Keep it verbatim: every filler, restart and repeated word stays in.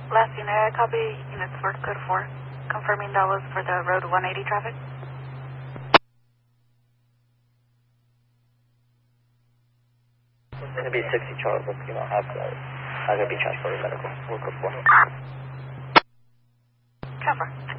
Last unit, copy. Units for code four. Confirming that was for the road one eighty traffic. It's going to be sixty Charles, but you don't have that. I'm going to be transported medical. We'll go for it. Cover.